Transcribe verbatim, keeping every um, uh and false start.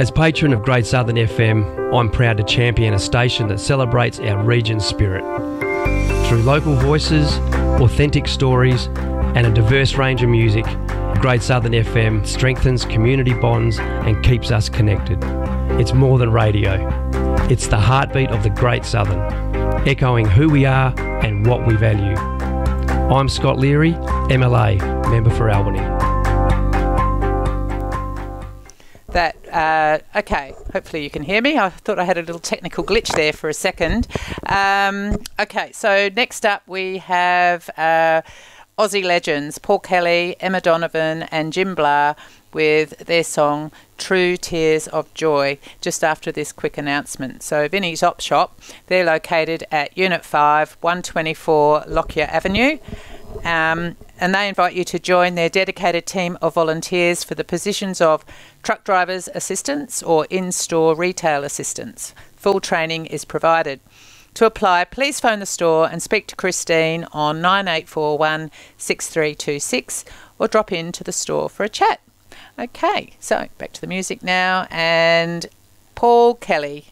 As patron of Great Southern F M, I'm proud to champion a station that celebrates our region's spirit. Through local voices, authentic stories, and a diverse range of music, Great Southern F M strengthens community bonds and keeps us connected. It's more than radio. It's the heartbeat of the Great Southern, echoing who we are and what we value. I'm Scott Leary, M L A, member for Albany. That, uh, okay, hopefully you can hear me. I thought I had a little technical glitch there for a second. Um, okay, so next up we have uh, Aussie legends, Paul Kelly, Emma Donovan and Jim Blah with their song True Tears of Joy, just after this quick announcement. So Vinnie's Op Shop, they're located at Unit five, one twenty-four Lockyer Avenue. Um, and they invite you to join their dedicated team of volunteers for the positions of truck drivers assistants or in-store retail assistants. Full training is provided. To apply, please phone the store and speak to Christine on nine eight four one, six three two six or drop into the store for a chat. Okay, so back to the music now, and Paul Kelly.